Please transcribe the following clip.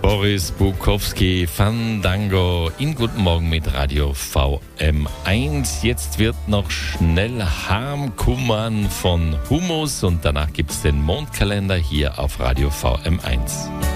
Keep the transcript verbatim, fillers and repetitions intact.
Boris Bukowski, Fandango in Guten Morgen mit Radio V M eins. Jetzt wird noch schnell heimkummern von Hummus und danach gibt es den Mondkalender hier auf Radio V M eins.